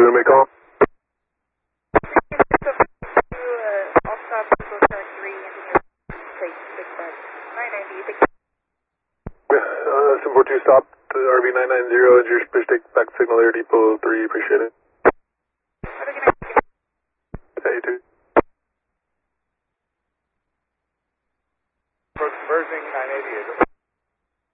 to make call? Sim 42 stopped, RV 990, your fish take back signal air depot 3, appreciate it. Yeah, you too.